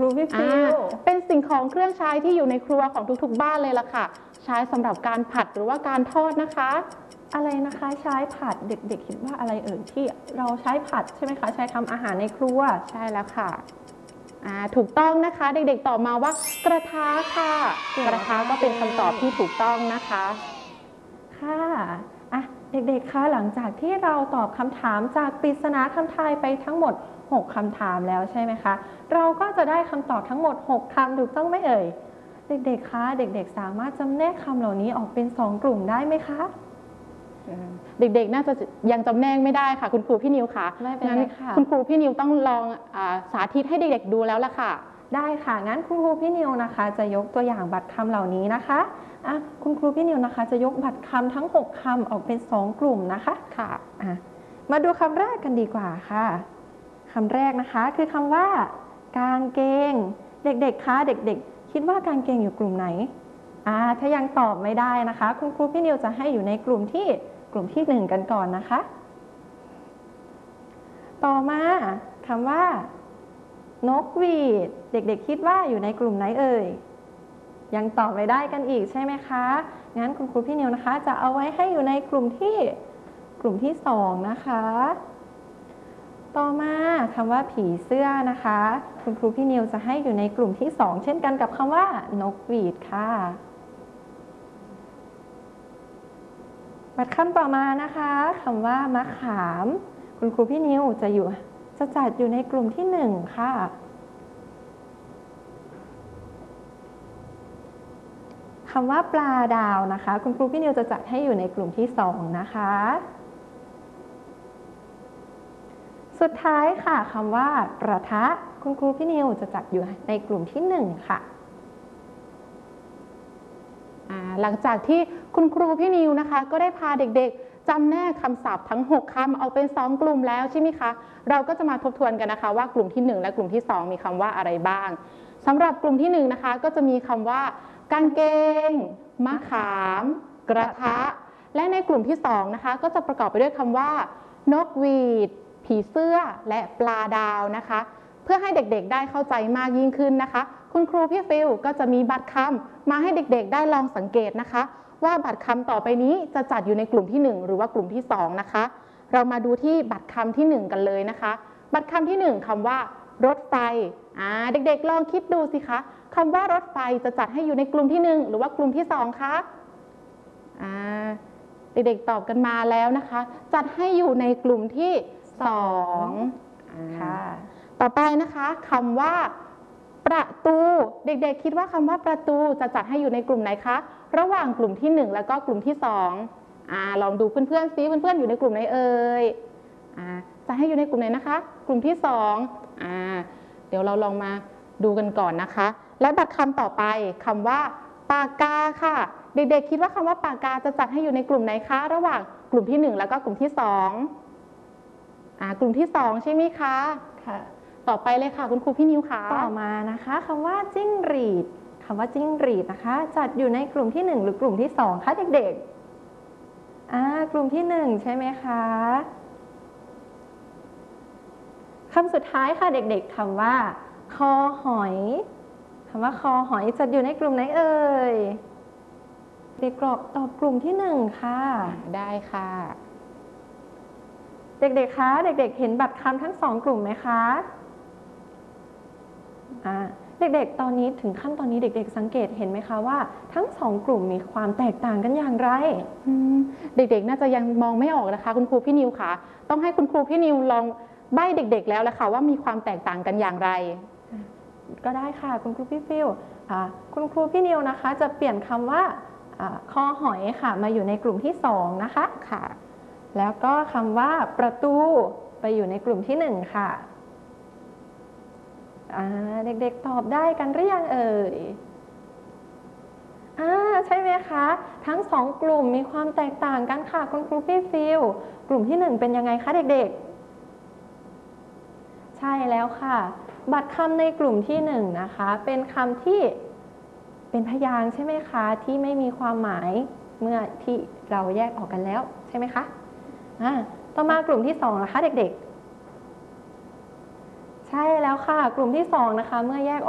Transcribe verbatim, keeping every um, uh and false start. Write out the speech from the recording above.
รูพี่ฟิวเป็นสิ่งของเครื่องใช้ที่อยู่ในครัวของทุกๆบ้านเลยล่ะค่ะใช้สำหรับการผัดหรือว่าการทอดนะคะอะไรนะคะใช้ผัดเด็กๆคิดว่าอะไรเอ่ยที่เราใช้ผัดใช่ไหมคะใช้ทำอาหารในครัวใช่แล้วค่ะอ่าถูกต้องนะคะเด็กๆตอบมาว่ากระทะค่ะกระทะก็เป็นคำตอบที่ถูกต้องนะคะค่ะอ่ะเด็กๆคะหลังจากที่เราตอบคำถามจากปริศนาคำทายไปทั้งหมดหกคำถามแล้วใช่ไหมคะเราก็จะได้คำตอบทั้งหมดหกคำถูกต้องไหมเอ่ยเด็กๆคะเด็กๆสามารถจำแนกคำเหล่านี้ออกเป็นสองกลุ่มได้ไหมคะเด็กๆน่าจะยังจำแนกไม่ได้ค่ะคุณครูพี่นิวค่ะไม่เป็นไรค่ะคุณครูพี่นิวต้องลองสาธิตให้เด็กๆดูแล้วล่ะค่ะได้ค่ะงั้นคุณครูพี่นิวนะคะจะยกตัวอย่างบัตรคำเหล่านี้นะคะอ่ะคุณครูพี่นิวนะคะจะยกบัตรคำทั้งหกคำออกเป็นสองกลุ่มนะคะค่ะอ่ะมาดูคำแรกกันดีกว่าค่ะคำแรกนะคะคือคำว่ากางเกงเด็กๆคะเด็กๆคิดว่ากางเกงอยู่กลุ่มไหนอ่าถ้ายังตอบไม่ได้นะคะคุณครูพี่นิวจะให้อยู่ในกลุ่มที่กลุ่มที่หนึ่งกันก่อนนะคะต่อมาคำว่านกหวีดเด็กๆคิดว่าอยู่ในกลุ่มไหนเอ่ยยังตอบไม่ได้กันอีกใช่ไหมคะงั้นคุณครูพี่นิวนะคะจะเอาไว้ให้อยู่ในกลุ่มที่กลุ่มที่สองนะคะต่อมาคำว่าผีเสื้อนะคะคุณครูพี่นิวจะให้อยู่ในกลุ่มที่สองเช่นกันกับคำว่านกหวีดค่ะบัตรคำต่อมานะคะคำว่ามะขามคุณครูพี่นิวจะอยู่จะจัดอยู่ในกลุ่มที่หนึ่งค่ะคำว่าปลาดาวนะคะคุณครูพี่นิวจะจัดให้อยู่ในกลุ่มที่สองนะคะสุดท้ายค่ะคำว่ากระทะคุณครูพี่นิวจะจัดอยู่ในกลุ่มที่หนึ่งค่ะหลังจากที่คุณครูพี่นิวนะคะก็ได้พาเด็กๆจำแนกคำศัพท์ทั้งหกคำเอาเป็นสองกลุ่มแล้วใช่ไหมคะเราก็จะมาทบทวนกันนะคะว่ากลุ่มที่หนึ่งและกลุ่มที่สองมีคำว่าอะไรบ้างสำหรับกลุ่มที่หนึ่งนะคะก็จะมีคำว่ากางเกงมะขามกระทะและในกลุ่มที่สองนะคะก็จะประกอบไปด้วยคำว่านกหวีดผีเสื้อและปลาดาวนะคะเพื่อให้เด็กๆได้เข้าใจมากยิ่งขึ้นนะคะคุณครูพี่ฟิลก็จะมีบัตรคำมาให้เด็กๆได้ลองสังเกตนะคะว่าบัตรคำต่อไปนี้จะจัดอยู่ในกลุ่มที่หนึ่งหรือว่ากลุ่มที่สองนะคะเรามาดูที่บัตรคำที่หนึ่งกันเลยนะคะบัตรคำที่หนึ่งคำว่ารถไฟอ่าเด็กๆลองคิดดูสิคะคำว่ารถไฟจะจัดให้อยู่ในกลุ่มที่หนึ่งหรือว่ากลุ่มที่สองคะอ่าเด็กๆตอบกันมาแล้วนะคะจัดให้อยู่ในกลุ่มที่สองค่ะต่อไปนะคะคำว่าประตูเด็กๆคิดว่าคำว่าประตูจะจัดให้อยู่ในกลุ่มไหนคะระหว่างกลุ่มที่หนึ่งแล้วก็กลุ่มที่สองอ่าลองดูเพื่อนๆซิเพื่อนๆอยู่ในกลุ่มไหนเอ่ยอ่าจะให้อยู่ในกลุ่มไหนนะคะกลุ่มที่สองอ่าเดี๋ยวเราลองมาดูกันก่อนนะคะและบัตรคำต่อไปคำว่าปากกาค่ะเด็กๆคิดว่าคำว่าปากกาจะจัดให้อยู่ในกลุ่มไหนคะระหว่างกลุ่มที่หนึ่งแล้วก็กลุ่มที่สองอ่ากลุ่มที่สองใช่ไหมคะค่ะต่อไปเลยค่ะคุณครูพี่นิวค่ะต่อมานะคะคำว่าจิ้งหรีดคำว่าจิ้งหรีดนะคะจัดอยู่ในกลุ่มที่หนึ่งหรือกลุ่มที่สองคะเด็กๆอ่ากลุ่มที่หนึ่งใช่ไหมคะคำสุดท้ายค่ะเด็กๆคำว่าคอหอยคำว่าคอหอยจัดอยู่ในกลุ่มไหนเอ่ยเด็กตอบกลุ่มที่หนึ่งค่ะได้ค่ะเด็กๆคะเด็กๆเห็นบัตรคำทั้งสองกลุ่มไหมคะอ่าเด็กๆตอนนี้ถึงขั้นตอนนี้เด็กๆสังเกตเห็นไหมคะว่าทั้งสองกลุ่มมีความแตกต่างกันอย่างไรเด็กๆน่าจะยังมองไม่ออกนะคะคุณครูพี่นิวค่ะต้องให้คุณครูพี่นิวลองใบ้เด็กๆแล้วแหละค่ะว่ามีความแตกต่างกันอย่างไรก็ได้ค่ะคุณครูพี่ฟิวคุณครูพี่นิวนะคะจะเปลี่ยนคำว่าคอหอยค่ะมาอยู่ในกลุ่มที่สองนะคะค่ะแล้วก็คำว่าประตูไปอยู่ในกลุ่มที่หนึ่งค่ะเด็กๆตอบได้กันหรือยังเอ่ยใช่ไหมคะทั้งสองกลุ่มมีความแตกต่างกันค่ะคุณครูพี่ฟิลกลุ่มที่หนึ่งเป็นยังไงคะเด็กๆใช่แล้วค่ะบัตรคำในกลุ่มที่หนึ่งนะคะเป็นคำที่เป็นพยางค์ใช่ไหมคะที่ไม่มีความหมายเมื่อที่เราแยกออกกันแล้วใช่ไหมคะต่อมากลุ่มที่สองนะคะเด็กๆใช่แล้วค่ะกลุ่มที่สองนะคะเมื่อแยก